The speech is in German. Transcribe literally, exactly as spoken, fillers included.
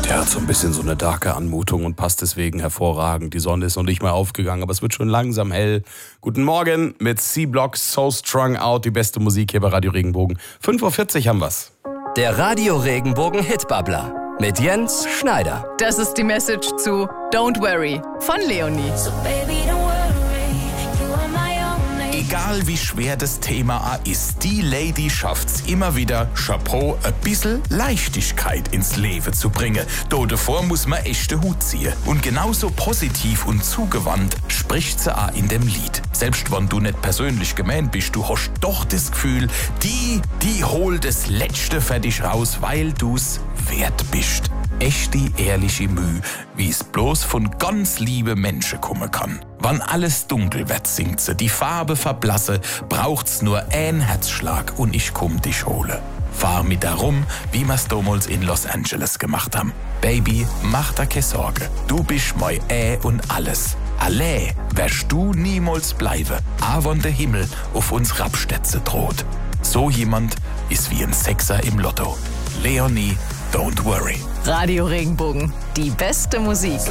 Der hat so ein bisschen so eine darke Anmutung und passt deswegen hervorragend. Die Sonne ist noch nicht mal aufgegangen, aber es wird schon langsam hell. Guten Morgen mit C-Block, So Strung Out, die beste Musik hier bei Radio Regenbogen. fünf Uhr vierzig haben wir's. Der Radio Regenbogen Hitbabbler mit Jens Schneider. Das ist die Message zu Don't Worry von Leonie. So baby, don't worry, you are my only. Egal wie schwer das Thema ist, die Lady schafft's immer wieder, Chapeau, ein bisschen Leichtigkeit ins Leben zu bringen. Da davor muss man echte Hut ziehen. Und genauso positiv und zugewandt spricht sie auch in dem Lied. Selbst wenn du nicht persönlich gemeint bist, du hast doch das Gefühl, die, die holt das Letzte für dich raus, weil du's wert bist. Echte, ehrliche Mühe, wie es bloß von ganz liebe Menschen kommen kann. Wann alles dunkel wird, singt sie, die Farbe verblasse, braucht's nur ein Herzschlag und ich komm dich hole. Fahr mit darum, wie wir's damals in Los Angeles gemacht haben. Baby, mach da keine Sorge, du bist mein Äh und alles. Alle wirst du niemals bleiben, auch wenn der Himmel auf uns Rabstätze droht. So jemand ist wie ein Sechser im Lotto. Leonie, don't worry. Radio Regenbogen, die beste Musik.